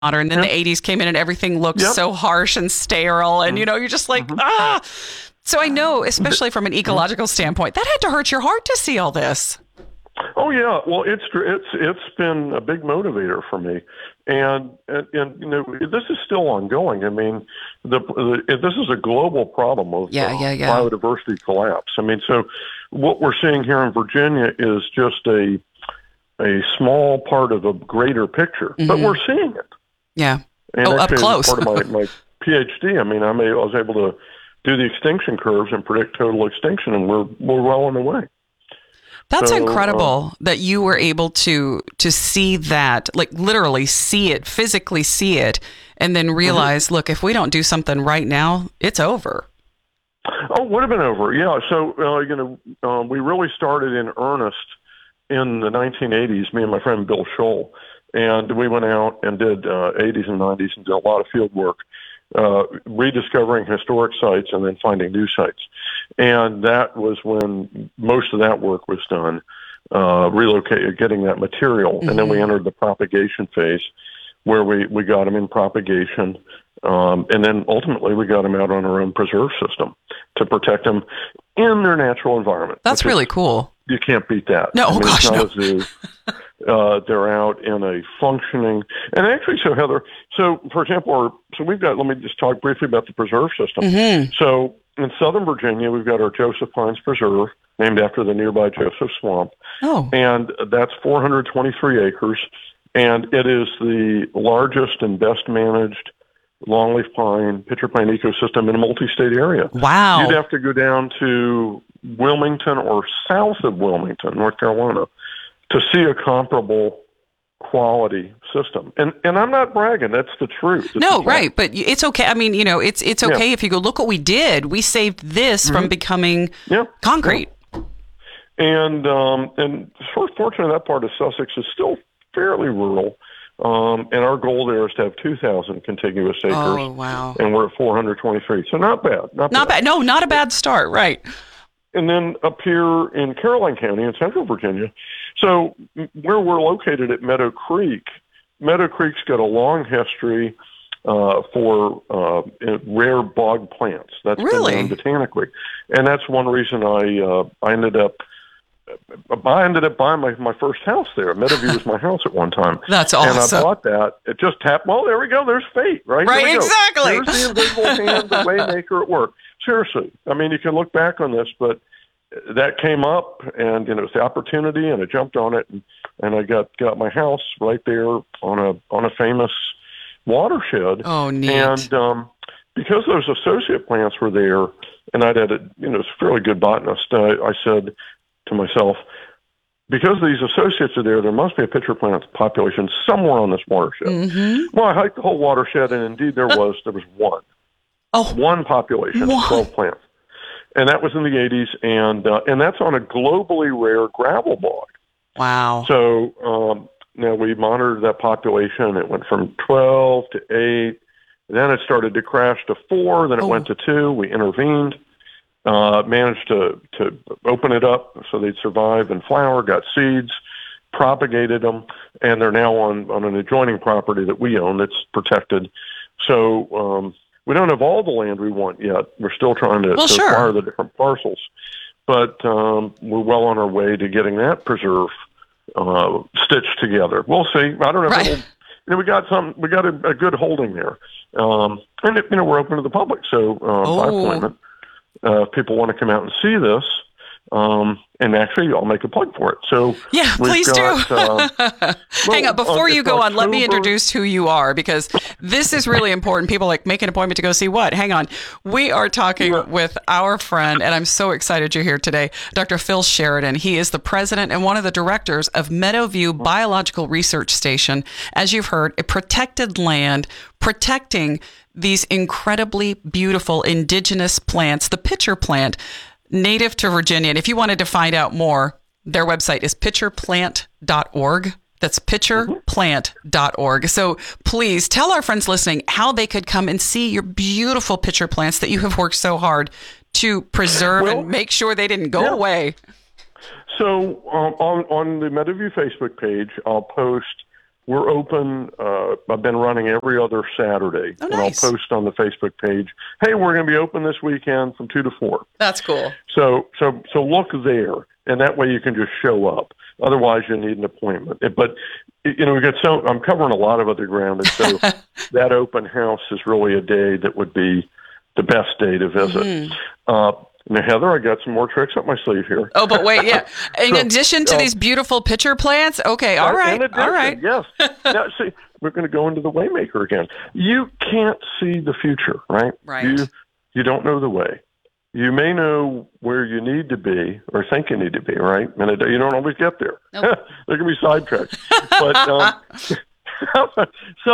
modern. Then the 80s came in and everything looked so harsh and sterile. And, you're just like, So I know, especially from an ecological standpoint, that had to hurt your heart to see all this. Oh yeah, well it's been a big motivator for me, and this is still ongoing. I mean, this is a global problem of biodiversity collapse. I mean, so what we're seeing here in Virginia is just a small part of a greater picture, but we're seeing it. Yeah. And up close. Part of my PhD. I mean, I was able to do the extinction curves and predict total extinction, and we're well on the way. That's incredible that you were able to see that, like literally see it, physically see it, and then realize, look, if we don't do something right now, it's over. Oh, it would have been over. Yeah. So, we really started in earnest in the 1980s, me and my friend Bill Scholl, and we went out and did 80s and 90s and did a lot of field work, rediscovering historic sites and then finding new sites. And that was when most of that work was done, getting that material. And then we entered the propagation phase where we got them in propagation. And then ultimately we got them out on our own preserve system to protect them in their natural environment. That's really cool. You can't beat that. No, it's not a zoo. They're out in a functioning, and actually, so Heather, for example, let me just talk briefly about the preserve system. So in Southern Virginia, we've got our Joseph Pines Preserve, named after the nearby Joseph Swamp. Oh. And that's 423 acres, and it is the largest and best managed longleaf pine, pitcher pine ecosystem in a multi-state area. Wow. You'd have to go down to Wilmington or south of Wilmington, North Carolina, to see a comparable quality system. And I'm not bragging. That's the truth. No, right. But it's okay. I mean, it's okay if you go, look what we did. We saved this from becoming concrete. Yeah. And fortunately, that part of Sussex is still fairly rural. And our goal there is to have 2,000 contiguous acres. Oh, wow. And we're at 423. So not bad. Not bad. No, not a bad start. Right. And then up here in Caroline County in central Virginia, so where we're located at Meadow Creek's got a long history for rare bog plants. That's really been known botanically. And that's one reason I ended up buying my first house there. Meadowview was my house at one time. That's awesome. And I bought that. It just happened. Well, there we go. There's fate, right? Right, exactly. There's the invisible hand, the waymaker at work. Seriously. I mean, you can look back on this, but that came up, and it was the opportunity, and I jumped on it, and I got my house right there on a famous watershed. Oh, neat. And because those associate plants were there, and I'd had a fairly good botanist, I said to myself, because these associates are there must be a pitcher plant population somewhere on this watershed. Well, I hiked the whole watershed, and indeed there was one. Oh, one population, 12 plants. And that was in the 80s, and that's on a globally rare gravel bog. Wow. So now we monitored that population. It went from 12 to 8. Then it started to crash to 4. Then it went to 2. We intervened, managed to open it up so they'd survive and flower, got seeds, propagated them, and they're now on an adjoining property that we own that's protected. So we don't have all the land we want yet. We're still trying to acquire the different parcels. But we're well on our way to getting that preserve stitched together. We'll see. I don't know. Right. We got a good holding there. And we're open to the public. So by appointment, if people want to come out and see this, and actually, I'll make a plug for it. So yeah, please do. Hang on, before you go on, let me introduce who you are, because this is really important. People make an appointment to go see what? Hang on. We are talking with our friend, and I'm so excited you're here today, Dr. Phil Sheridan. He is the president and one of the directors of Meadowview Biological Research Station. As you've heard, a protected land protecting these incredibly beautiful indigenous plants, the pitcher plant, native to Virginia. And if you wanted to find out more, their website is pitcherplant.org. That's pitcherplant.org. So please tell our friends listening how they could come and see your beautiful pitcher plants that you have worked so hard to preserve and make sure they didn't go away. So on the Meadowview Facebook page, I'll post we're open. I've been running every other Saturday, Oh, and nice. I'll post on the Facebook page, hey, we're going to be open this weekend from 2 to 4. That's cool. So look there, and that way you can just show up. Otherwise, you need an appointment. But I'm covering a lot of other ground, and so that open house is really a day that would be the best day to visit. Mm-hmm. Now, Heather, I got some more tricks up my sleeve here. Oh, but wait, yeah. In addition to these beautiful pitcher plants, okay, all right, all right. Yes. Now, see, we're going to go into the Waymaker again. You can't see the future, right? Right. You don't know the way. You may know where you need to be or think you need to be, right? And you don't always get there. Nope. There can be sidetracks. But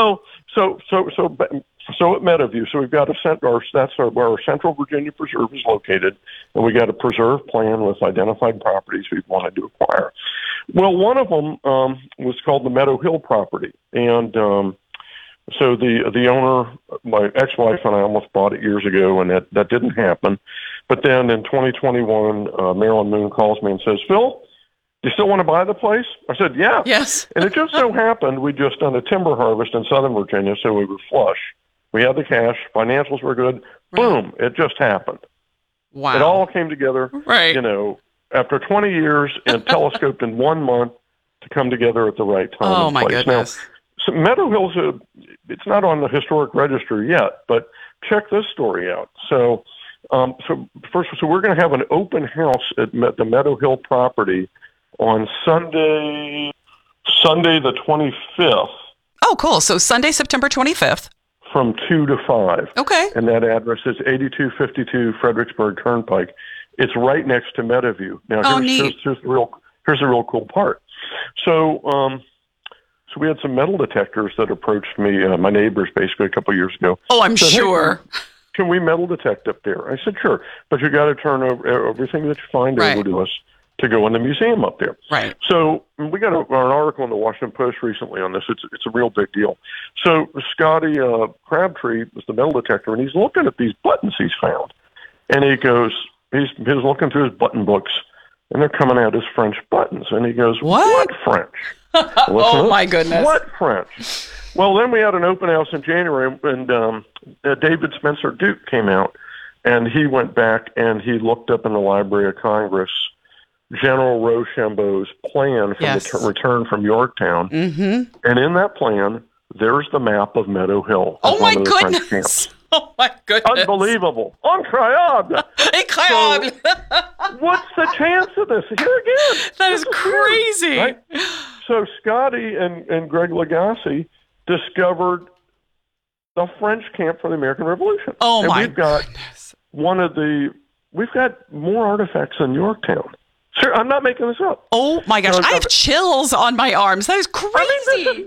so at Meadowview, so we've got where our Central Virginia Preserve is located, and we got a preserve plan with identified properties we wanted to acquire. Well, one of them was called the Meadow Hill property, and so the owner, my ex-wife and I almost bought it years ago, and that didn't happen. But then in 2021, Marilyn Moon calls me and says, Phil, do you still want to buy the place? I said, yeah. Yes. And it just so happened we'd just done a timber harvest in Southern Virginia, so we were flush. We had the cash. Financials were good. Right. Boom. It just happened. Wow. It all came together, right. After 20 years and telescoped in 1 month to come together at the right time. Oh, my goodness. Now, so Meadow Hill's it's not on the historic register yet, but check this story out. So we're going to have an open house at the Meadow Hill property on Sunday the 25th. Oh, cool. So Sunday, September 25th. From 2 to 5. Okay. And that address is 8252 Fredericksburg Turnpike. It's right next to Meadowview. Now, here's the real cool part. So we had some metal detectors that approached me, my neighbors, basically a couple of years ago. Oh, I'm sure. Hey, can we metal detect up there? I said, sure, but you got to turn over everything that you find over to us to go in the museum up there. Right. So we got an article in the Washington Post recently on this. It's a real big deal. So Scotty Crabtree was the metal detector, and he's looking at these buttons he's found. And he goes, he's looking through his button books, and they're coming out as French buttons. And he goes, what French? Oh, my goodness. What French? Well, then we had an open house in January, and David Spencer Duke came out, and he went back and he looked up in the Library of Congress General Rochambeau's plan for the return from Yorktown. Mm-hmm. And in that plan, there's the map of Meadow Hill. Oh, my goodness. Oh, my goodness. Unbelievable. Incroyable. Incroyable. So, what's the chance of this? Here again. That is crazy. Weird, right? So Scotty and Greg Lagasse discovered the French camp for the American Revolution. Oh, and my we've got goodness. We've got more artifacts in Yorktown. Sure, I'm not making this up. Oh, my gosh. I have chills on my arms. That is crazy.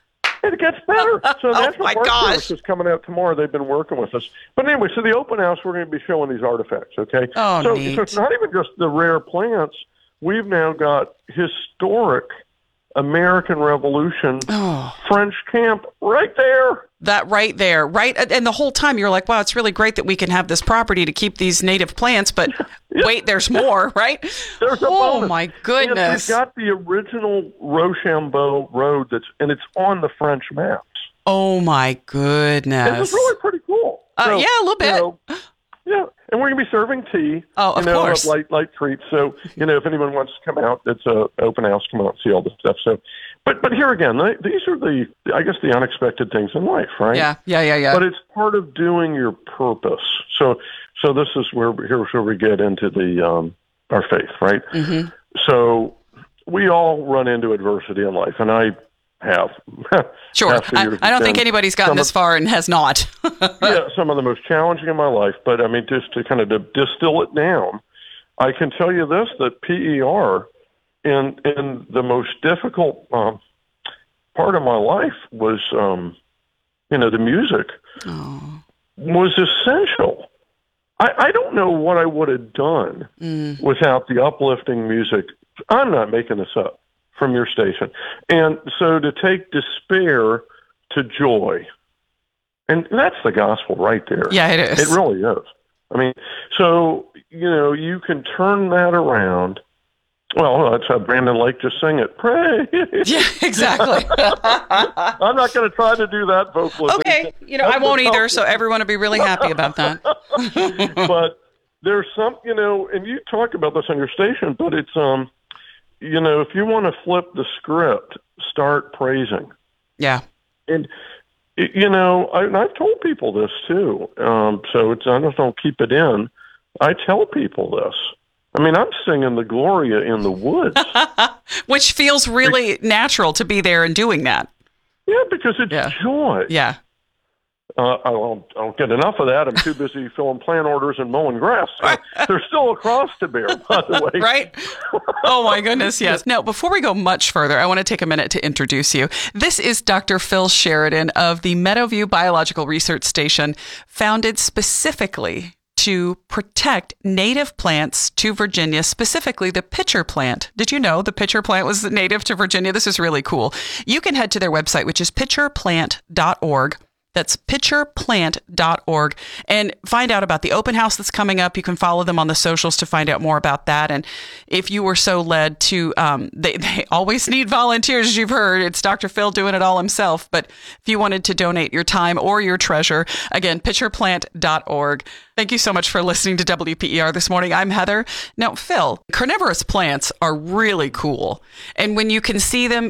It gets better. So Oh, National my Park gosh. Service is coming out tomorrow. They've been working with us. But anyway, so the open house, we're going to be showing these artifacts, okay? Oh, so neat. it's not even just the rare plants. We've now got historic American Revolution French camp right there. That right there, right? And the whole time you're like, wow, it's really great that we can have this property to keep these native plants, but wait, there's more, right? There's a oh, bonus. my goodness. We've got the original Rochambeau Road and it's on the French maps. Oh, my goodness. It's really pretty cool. So, yeah, a little bit. Yeah, and we're going to be serving tea. Oh, of course. Light treats. So, if anyone wants to come out, it's an open house. Come out and see all this stuff. So, but here again, these are the unexpected things in life, right? Yeah. But it's part of doing your purpose. So this is where we get into the our faith, right? Mm-hmm. So we all run into adversity in life, and I have. Sure. I don't think anybody's gotten this far and has not. Yeah, some of the most challenging in my life. But I mean, just to kind of distill it down, I can tell you this, that PER in the most difficult part of my life was, the music was essential. I don't know what I would have done without the uplifting music. I'm not making this up. From your station. And so to take despair to joy, and that's the gospel right there. Yeah, it is. It really is. I mean, so, you can turn that around Well, let's have Brandon Lake just sing it. Pray. Yeah, exactly. I'm not going to try to do that vocalization. Okay, I won't either, so everyone will be really happy about that. But there's some, and you talk about this on your station, but it's, if you want to flip the script, start praising. Yeah. And, I've told people this too. So I just don't keep it in. I tell people this. I mean, I'm singing the Gloria in the woods. Which feels really natural to be there and doing that. Yeah, because it's joy. Yeah. I don't get enough of that. I'm too busy filling plant orders and mowing grass. So there's still a cross to bear, by the way. Right? Oh, my goodness, yes. Now, before we go much further, I want to take a minute to introduce you. This is Dr. Phil Sheridan of the Meadowview Biological Research Station, founded specifically to protect native plants to Virginia, specifically the pitcher plant. Did you know the pitcher plant was native to Virginia? This is really cool. You can head to their website, which is pitcherplant.org. That's pitcherplant.org, and find out about the open house that's coming up. You can follow them on the socials to find out more about that. And if you were so led to, they always need volunteers, as you've heard. It's Dr. Phil doing it all himself. But if you wanted to donate your time or your treasure, again, pitcherplant.org. Thank you so much for listening to WPER this morning. I'm Heather. Now, Phil, carnivorous plants are really cool. And when you can see them,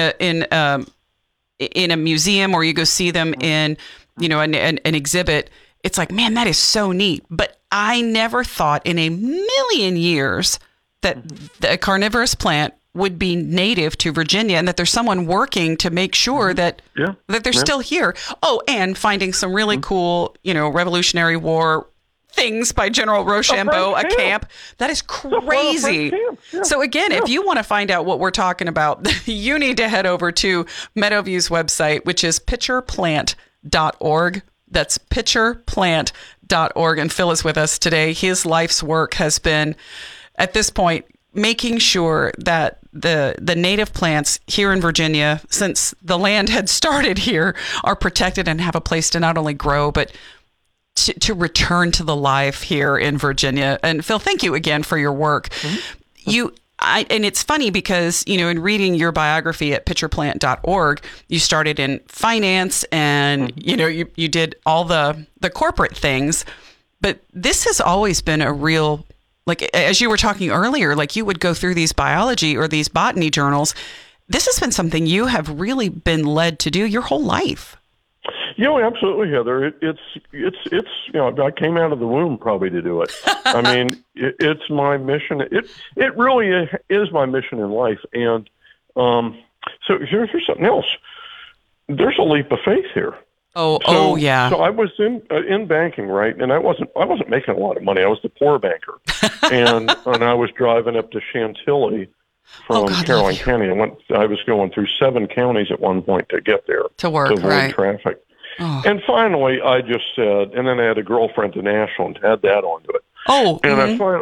in a museum, or you go see them in, an exhibit, it's like, man, that is so neat. But I never thought in a million years that a carnivorous plant would be native to Virginia, and that there's someone working to make sure that they're still here. Oh, and finding some really cool, Revolutionary War things by General Rochambeau, a camp. That is crazy. So again, if you want to find out what we're talking about, you need to head over to Meadowview's website, which is pitcherplant.org. That's pitcherplant.org. And Phil is with us today. His life's work has been, at this point, making sure that the native plants here in Virginia, since the land had started here, are protected and have a place to not only grow, but to return to the life here in Virginia. And Phil, thank you again for your work. Mm-hmm. And it's funny because, in reading your biography at pitcherplant.org, you started in finance and, you did all the corporate things, but this has always been a real, like, as you were talking earlier, like you would go through these biology or these botany journals. This has been something you have really been led to do your whole life. Absolutely, Heather. It's I came out of the womb probably to do it. I mean, it's my mission. It really is my mission in life. And so here's something else. There's a leap of faith here. Oh, yeah. So I was in banking, right? And I wasn't making a lot of money. I was the poor banker, and I was driving up to Chantilly from Caroline County. I was going through 7 counties at one point to get there to work, to avoid traffic. Oh. And finally, I just said, and then I had a girlfriend in Ashland, add that onto it. Oh, and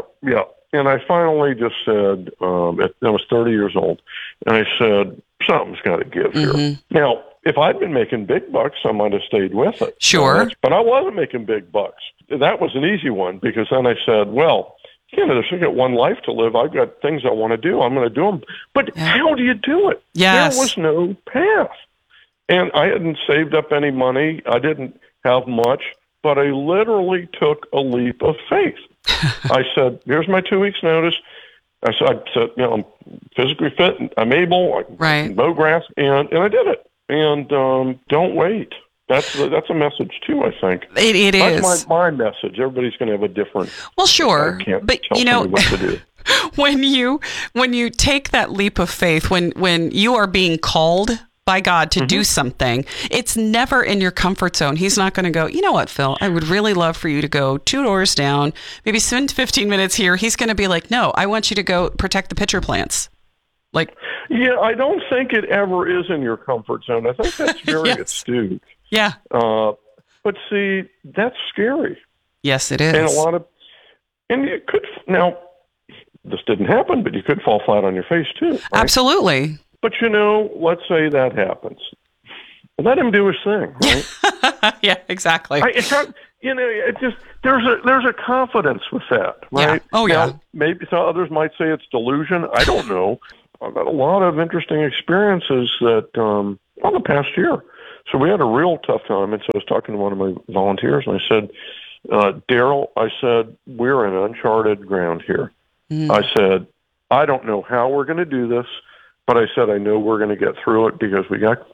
I finally just said, I was 30 years old, and I said, something's got to give here. Now, if I'd been making big bucks, I might have stayed with it. Sure. But I wasn't making big bucks. That was an easy one, because then I said, well, there's got one life to live. I've got things I want to do. I'm going to do them. But how do you do it? Yes. There was no path. And I hadn't saved up any money. I didn't have much, but I literally took a leap of faith. I said, here's my 2 weeks notice. I said, I'm physically fit. I'm able. I can mow grass. And I did it. And don't wait. That's a message too, I think. It is. That's my message. Everybody's going to have a different. Well, sure, but tell what to do. when you take that leap of faith, when you are being called by God to do something, it's never in your comfort zone. He's not going to go, you know what, Phil, I would really love for you to go 2 doors down, maybe spend 15 minutes here. He's going to be like, no, I want you to go protect the pitcher plants. Yeah, I don't think it ever is in your comfort zone. I think that's very astute. Yeah. But see, that's scary. Yes, it is. And you could, now, this didn't happen, but you could fall flat on your face too. Right? Absolutely. But let's say that happens. Let him do his thing, right? Yeah, exactly. You know, it just there's a confidence with that, right? Yeah. Oh, yeah. Now, maybe some others might say it's delusion. I don't know. I've had a lot of interesting experiences that the past year. So we had a real tough time, and so I was talking to one of my volunteers, and I said, Daryl, I said, we're in uncharted ground here. I said, I don't know how we're going to do this, but I said, I know we're going to get through it because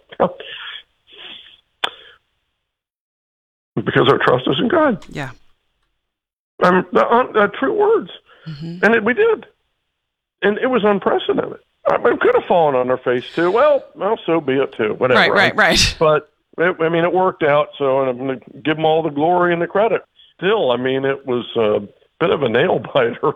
because our trust is in God. Yeah. True words. And we did. And it was unprecedented. We could have fallen on our face too. Well, so be it too. Whatever. Right. But it worked out. So I'm going to give them all the glory and the credit. Still, it was a bit of a nail biter,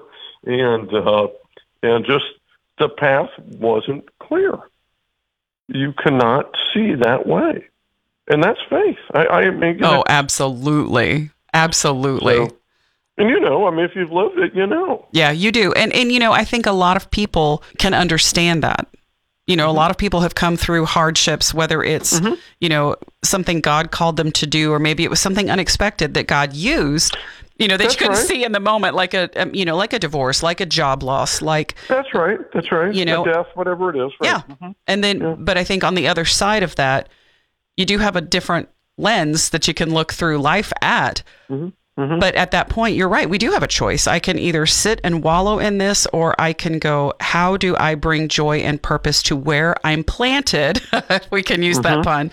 and just the path wasn't clear. You cannot see that way, and that's faith. Absolutely. So, and if you've lived it, Yeah, you do. And I think a lot of people can understand that. A lot of people have come through hardships, whether it's, something God called them to do, or maybe it was something unexpected that God used, that you couldn't see in the moment, like a divorce, like a job loss, like. That's right. A death, whatever it is. Right? Yeah. And then, but I think on the other side of that, you do have a different lens that you can look through life at. But at that point, you're right. We do have a choice. I can either sit and wallow in this, or I can go, how do I bring joy and purpose to where I'm planted? If we can use that pun,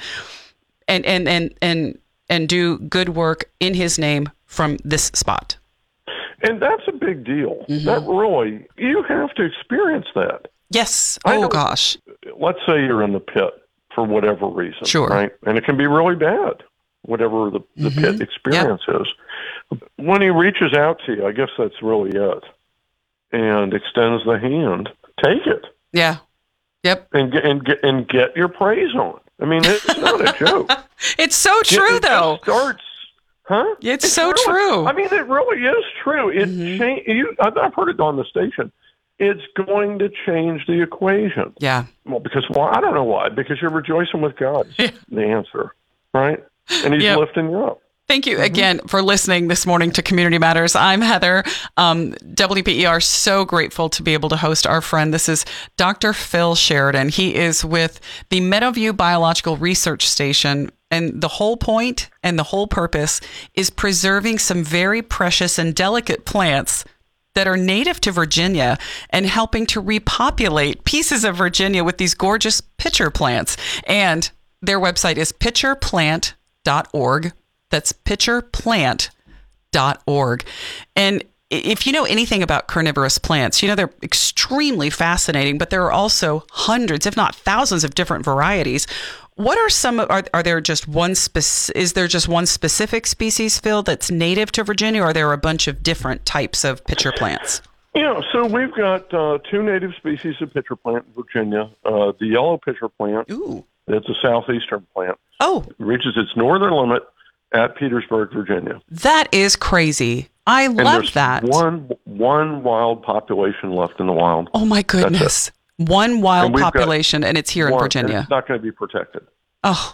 and do good work in His name from this spot. And that's a big deal. That really, you have to experience that. Yes. Oh gosh. Let's say you're in the pit for whatever reason. Sure. Right, and it can be really bad, whatever the pit experience is. When He reaches out to you, I guess that's really it, and extends the hand. Take it. Yeah. Yep. And get your praise on. It's not a joke. It's so true, though. Starts, huh? It's so true. It really is true. I've heard it on the station. It's going to change the equation. Yeah. Well, because why? I don't know why. Because you're rejoicing with God. The answer, right? And He's lifting you up. Thank you again for listening this morning to Community Matters. I'm Heather. WPER, so grateful to be able to host our friend. This is Dr. Phil Sheridan. He is with the Meadowview Biological Research Station, and the whole point and the whole purpose is preserving some very precious and delicate plants that are native to Virginia and helping to repopulate pieces of Virginia with these gorgeous pitcher plants. And their website is pitcherplant.org. That's pitcherplant.org. And if you know anything about carnivorous plants, they're extremely fascinating, but there are also hundreds, if not thousands, of different varieties. What are some, are there just one is there just one specific species, Phil, that's native to Virginia, or are there a bunch of different types of pitcher plants? So we've got two native species of pitcher plant in Virginia. The yellow pitcher plant. Ooh. It's a southeastern plant. Oh. It reaches its northern limit at Petersburg, Virginia. That is crazy. I love that. One wild population left in the wild. Oh my goodness. One wild population, and it's here in Virginia. It's not going to be protected. Oh.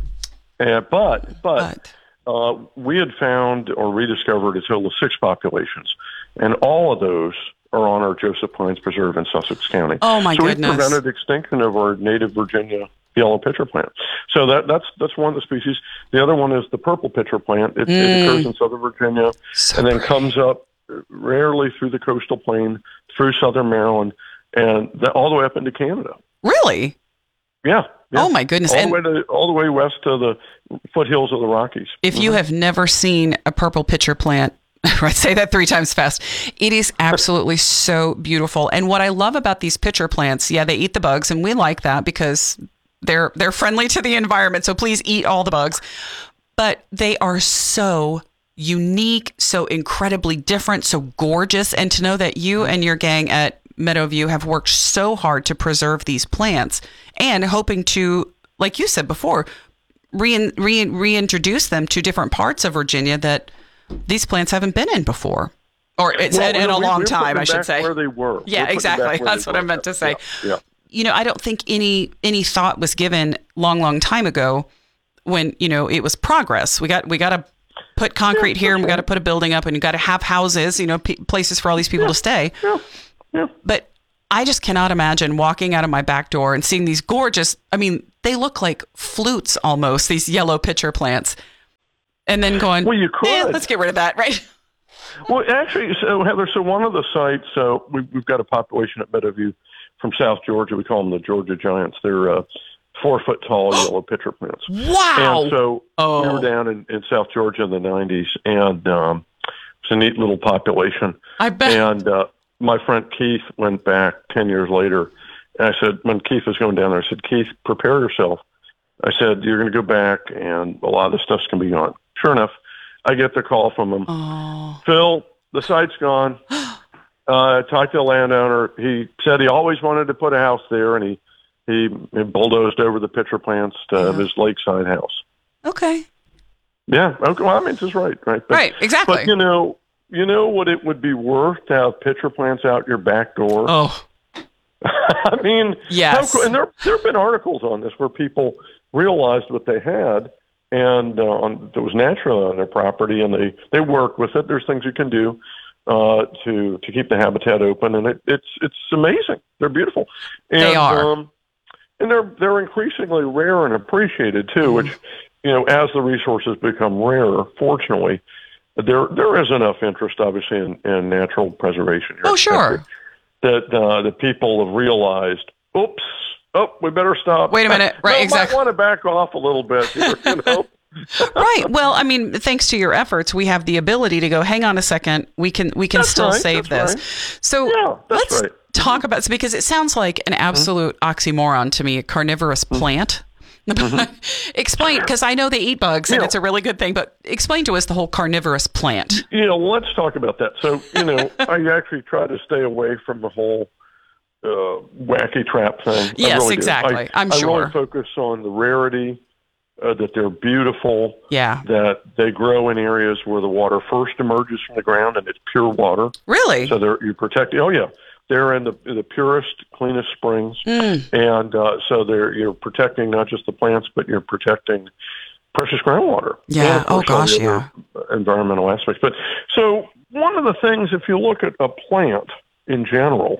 But we had found or rediscovered a total of 6 populations, and all of those are on our Joseph Pines Preserve in Sussex County. Oh my goodness. So we prevented extinction of our native Virginia yellow pitcher plant. So that's one of the species. The other one is the purple pitcher plant. It occurs in southern Virginia, and then comes up rarely through the coastal plain, through southern Maryland, and all the way up into Canada. Really? Yeah. Oh my goodness! All the way west to the foothills of the Rockies. If you have never seen a purple pitcher plant, I say that 3 times fast. It is absolutely so beautiful. And what I love about these pitcher plants, they eat the bugs, and we like that because they're friendly to the environment. So please eat all the bugs. But they are so unique, so incredibly different, so gorgeous. And to know that you and your gang at Meadowview have worked so hard to preserve these plants and hoping to, like you said before, reintroduce them to different parts of Virginia that these plants haven't been in before. Or in a long time, I should say. Where they were. Yeah, exactly. That's what I meant to say. Yeah. I don't think any thought was given long time ago when, it was progress. We got a put concrete here and we got to put a building up and you got to have houses, places for all these people to stay. Yeah. But I just cannot imagine walking out of my back door and seeing these gorgeous, they look like flutes almost, these yellow pitcher plants. And then going, well, you could. Let's get rid of that, right? Well, actually, so Heather, one of the sites, we've got a population at Meadowview from South Georgia. We call them the Georgia Giants. They're 4-foot tall yellow pitcher plants. Wow! And so we were down in South Georgia in the 90s, and it's a neat little population. I bet. And my friend Keith went back 10 years later, and I said, when Keith was going down there, I said, Keith, prepare yourself. I said, you're going to go back, and a lot of the stuff's going to be gone. Sure enough, I get the call from him. Oh. Phil, the site's gone. I talked to the landowner. He said he always wanted to put a house there, and he bulldozed over the pitcher plants to have his lakeside house. Okay. Yeah. Okay. Well, it's just right. But, right. Exactly. But you know what it would be worth to have pitcher plants out your back door? Oh. I mean, yes. And there have been articles on this where people realized what they had, and that was natural on their property, and they work with it. There's things you can do to keep the habitat open, and it's amazing. They're beautiful. And, they are, and they're increasingly rare and appreciated too. Which as the resources become rarer, fortunately, there is enough interest, obviously, in natural preservation here. Oh, sure. That people have realized. Oops. Oh, we better stop. Wait a minute. Right, exactly. Might want to back off a little bit. Right. Well, thanks to your efforts, we have the ability to go, hang on a second, we can still save this. Right. So let's talk about this, because it sounds like an absolute oxymoron to me, a carnivorous plant. Explain, because I know they eat bugs and it's a really good thing, but explain to us the whole carnivorous plant. Let's talk about that. So, I actually try to stay away from the whole wacky trap thing. Yes, really exactly. I'm sure. I really focus on the rarity, that they're beautiful, that they grow in areas where the water first emerges from the ground and it's pure water. Really? So you protect. Oh yeah, they're in the purest, cleanest springs, and so you're protecting not just the plants, but you're protecting precious groundwater. Yeah. Oh gosh, yeah. Environmental aspects. But so one of the things, if you look at a plant in general.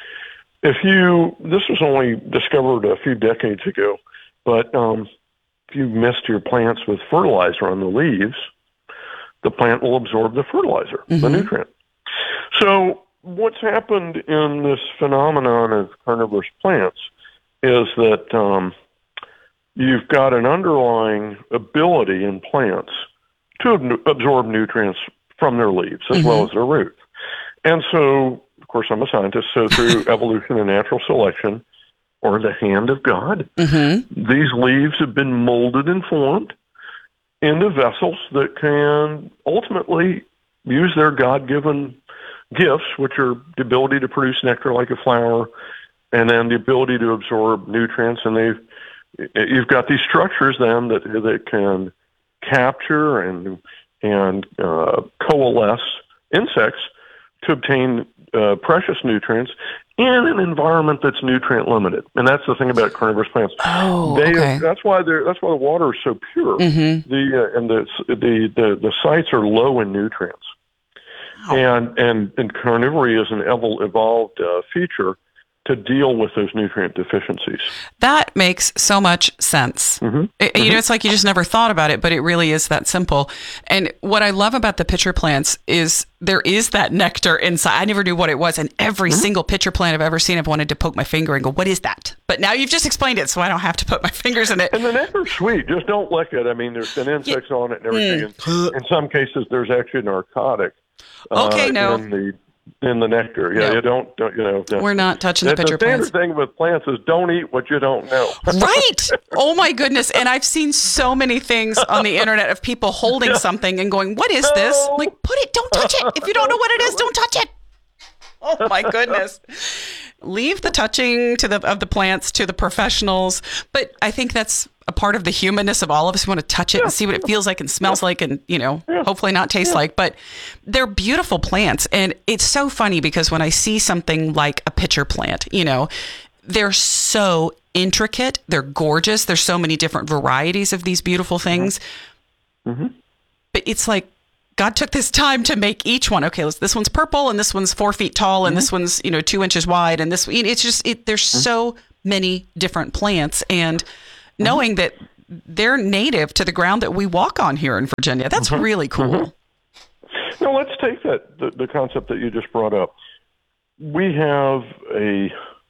This was only discovered a few decades ago, but if you mist your plants with fertilizer on the leaves, the plant will absorb the fertilizer, the nutrient. So what's happened in this phenomenon of carnivorous plants is that you've got an underlying ability in plants to absorb nutrients from their leaves as well as their roots. And so, of course, I'm a scientist, so through evolution and natural selection, or the hand of God, these leaves have been molded and formed into vessels that can ultimately use their God-given gifts, which are the ability to produce nectar like a flower, and then the ability to absorb nutrients. And you've got these structures then that can capture and coalesce insects to obtain precious nutrients in an environment that's nutrient limited, and that's the thing about carnivorous plants. Oh, okay. That's why the water is so pure. The sites are low in nutrients, and carnivory is an evolved feature to deal with those nutrient deficiencies. That makes so much sense. It's like you just never thought about it, but it really is that simple. And what I love about the pitcher plants is there is that nectar inside. I never knew what it was. And every single pitcher plant I've ever seen, I've wanted to poke my finger and go, what is that? But now you've just explained it, so I don't have to put my fingers in it. And the nectar's sweet. Just don't lick it. I mean, there's been insects on it and everything. In some cases, there's actually a narcotic in the nectar. Yeah, no. We're not touching the pitcher plants. The standard thing with plants is don't eat what you don't know. Right. Oh my goodness. And I've seen so many things on the internet of people holding something and going, what is this? Like, don't touch it. If you don't know what it is, don't touch it. Oh my goodness. Leave the touching of the plants to the professionals. But I think that's a part of the humanness of all of us. We want to touch it and see what it feels like and smells like and, hopefully not taste like. But they're beautiful plants. And it's so funny because when I see something like a pitcher plant, they're so intricate. They're gorgeous. There's so many different varieties of these beautiful things. But it's like God took this time to make each one. Okay, this one's purple, and this one's 4 feet tall, and this one's 2 inches wide, and this. It's just there's so many different plants, and knowing that they're native to the ground that we walk on here in Virginia, that's really cool. Now let's take the concept that you just brought up. We have an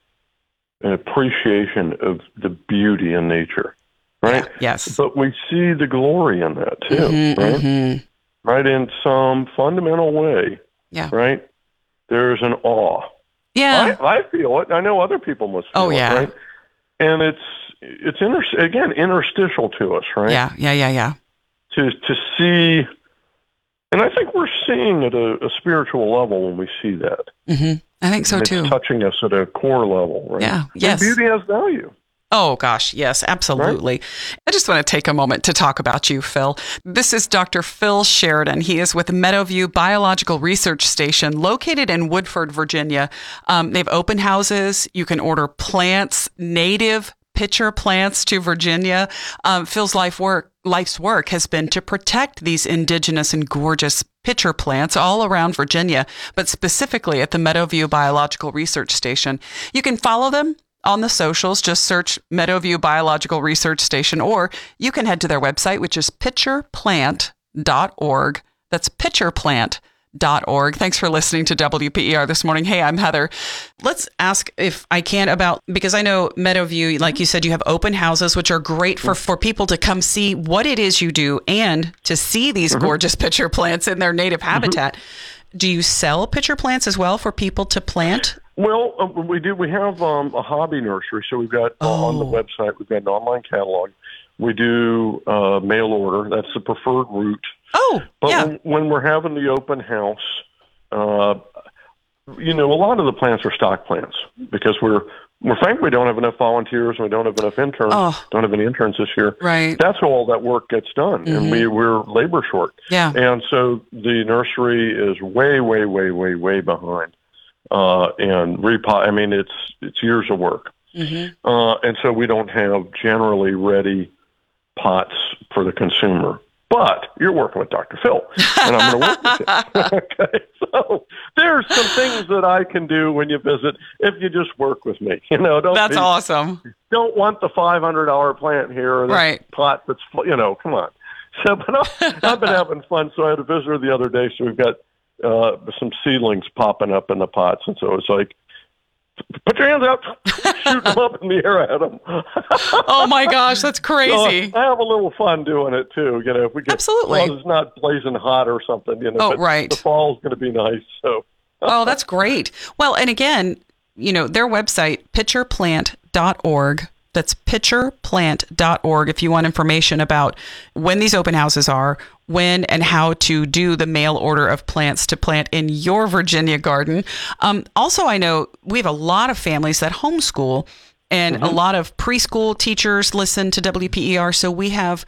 appreciation of the beauty in nature, right? Yeah, yes. But we see the glory in that too, right? Right, in some fundamental way, right? There's an awe. Yeah. I feel it. I know other people must feel it, right? And it's interstitial to us, right? Yeah. To see, and I think we're seeing at a spiritual level when we see that. I think so too. It's touching us at a core level, right? Yeah, yes. And beauty has value. Oh, gosh, yes, absolutely. Right? I just want to take a moment to talk about you, Phil. This is Dr. Phil Sheridan. He is with Meadowview Biological Research Station, located in Woodford, Virginia. They have open houses. You can order plants, native pitcher plants to Virginia. Phil's life's work has been to protect these indigenous and gorgeous pitcher plants all around Virginia, but specifically at the Meadowview Biological Research Station. You can follow them on the socials. Just search Meadowview Biological Research Station, or you can head to their website, which is pitcherplant.org. That's pitcherplant.org. Thanks for listening to WPER this morning. Hey, I'm Heather. Let's ask, if I can, because I know Meadowview, like you said, you have open houses, which are great for people to come see what it is you do and to see these gorgeous pitcher plants in their native habitat. Do you sell pitcher plants as well for people to plant? Well, we do. We have a hobby nursery, so we've got on the website, we've got an online catalog. We do mail order. That's the preferred route. But when we're having the open house, a lot of the plants are stock plants because we're frankly, we don't have enough volunteers and we don't have enough interns. Don't have any interns this year. Right. That's how all that work gets done, and we're labor short. Yeah. And so the nursery is way, way, way, way, way behind. It's years of work. And so we don't have generally ready pots for the consumer. But you're working with Dr. Phil, and I'm going to work with you. Okay, so there's some things that I can do when you visit if you just work with me. That's awesome. Don't want the $500 plant here or the pot that's, come on. So, but I've been having fun. So I had a visitor the other day, so we've got some seedlings popping up in the pots, and so it's like, put your hands up, shoot them up in the air at them. Oh my gosh, that's crazy! So I have a little fun doing it too. If we get, absolutely, well, it's not blazing hot or something. Right. The fall's going to be nice. So. Oh, that's great. Well, and again, their website, pitcherplant.org. That's pitcherplant.org if you want information about when these open houses are, when and how to do the mail order of plants to plant in your Virginia garden. Also, I know we have a lot of families that homeschool, and a lot of preschool teachers listen to WPER. So we have,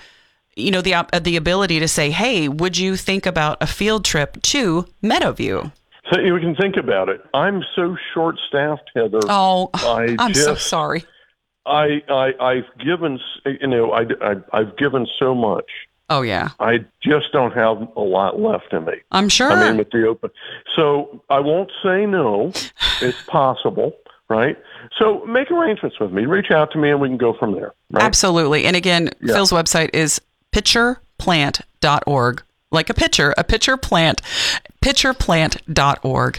the ability to say, hey, would you think about a field trip to Meadowview? So you can think about it. I'm so short-staffed, Heather. Oh, I'm so sorry. I've given, I've given so much. Oh, yeah. I just don't have a lot left in me. I'm sure. With the open. So I won't say no. It's possible, right? So make arrangements with me. Reach out to me and we can go from there. Right? Absolutely. And again, Phil's website is pitcherplant.org. Like a pitcher plant, pitcherplant.org.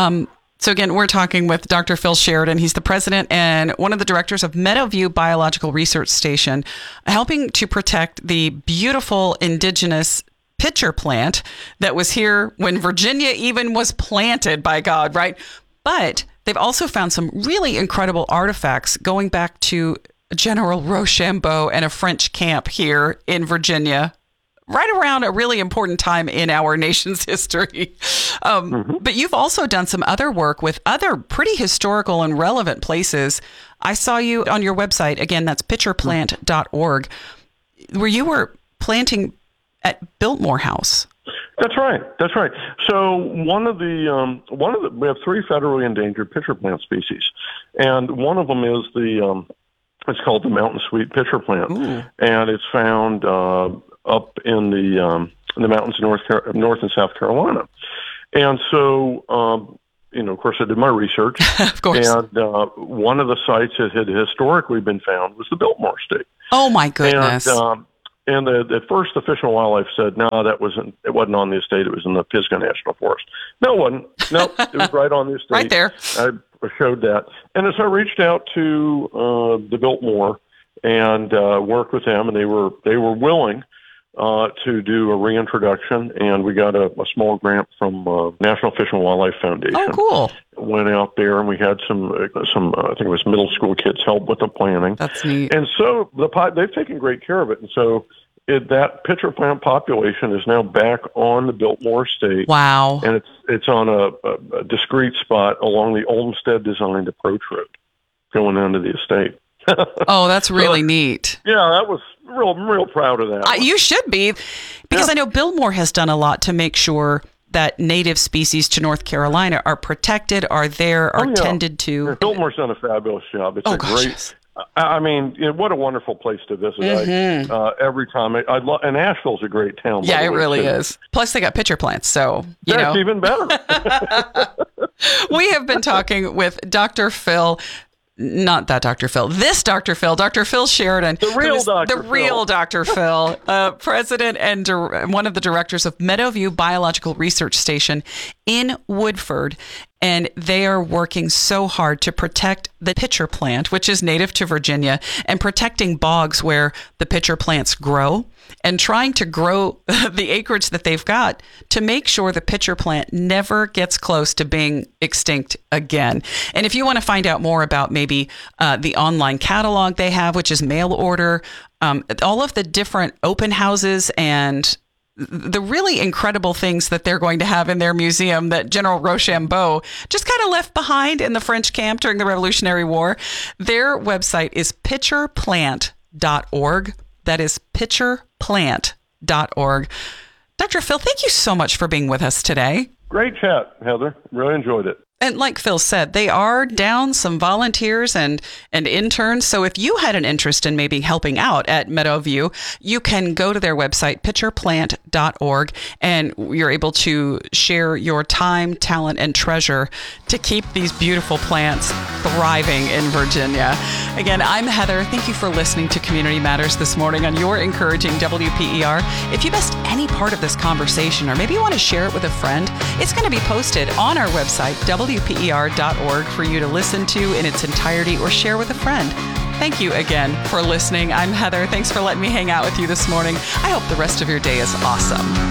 So again, we're talking with Dr. Phil Sheridan. He's the president and one of the directors of Meadowview Biological Research Station, helping to protect the beautiful indigenous pitcher plant that was here when Virginia even was planted by God, right? But they've also found some really incredible artifacts going back to General Rochambeau and a French camp here in Virginia, right around a really important time in our nation's history. But you've also done some other work with other pretty historical and relevant places. I saw you on your website. Again, that's pitcherplant.org, where you were planting at Biltmore House. That's right. So one of the we have 3 federally endangered pitcher plant species, and one of them is it's called the mountain sweet pitcher plant, and it's found up in the in the mountains of North and South Carolina. And so, of course, I did my research. Of course. And one of the sites that had historically been found was the Biltmore Estate. Oh, my goodness. And the first the Fish and Wildlife said, no, it wasn't on the estate. It was in the Pisgah National Forest. No, it wasn't. No, it was right on the estate. Right there. I showed that. And as I reached out to the Biltmore and worked with them, and they were willing to do a reintroduction, and we got a small grant from National Fish and Wildlife Foundation. Oh, cool. Went out there, and we had some I think it was middle school kids help with the planning. That's neat. And so they've taken great care of it. And so that pitcher plant population is now back on the Biltmore Estate. Wow. And it's on a discrete spot along the Olmsted designed approach road going into the estate. Oh, that's really neat. Yeah, that was I'm real proud of that. You should be, because I know Biltmore has done a lot to make sure that native species to North Carolina are protected, are tended to. Yeah, Biltmore's done a fabulous job. It's great. Yes. I mean, what a wonderful place to visit. Mm-hmm. Every time and Asheville's a great town. Yeah, it really is. Plus, they got pitcher plants, so that's even better. We have been talking with Dr. Phil. Not that Dr. Phil. This Dr. Phil. Dr. Phil Sheridan. The real Dr. Phil. The real Dr. Phil. President and one of the directors of Meadowview Biological Research Station in Woodford. And they are working so hard to protect the pitcher plant, which is native to Virginia, and protecting bogs where the pitcher plants grow, and trying to grow the acreage that they've got to make sure the pitcher plant never gets close to being extinct again. And if you want to find out more about maybe the online catalog they have, which is mail order, all of the different open houses and the really incredible things that they're going to have in their museum that General Rochambeau just kind of left behind in the French camp during the Revolutionary War. Their website is pitcherplant.org. That is pitcherplant.org. Dr. Phil, thank you so much for being with us today. Great chat, Heather. Really enjoyed it. And like Phil said, they are down some volunteers and interns. So if you had an interest in maybe helping out at Meadowview, you can go to their website, pitcherplant.org, and you're able to share your time, talent, and treasure to keep these beautiful plants thriving in Virginia. Again, I'm Heather. Thank you for listening to Community Matters this morning on your encouraging WPER. If you missed any part of this conversation, or maybe you want to share it with a friend, it's going to be posted on our website, WPER.org, for you to listen to in its entirety or share with a friend. Thank you again for listening. I'm Heather. Thanks for letting me hang out with you this morning. I hope the rest of your day is awesome.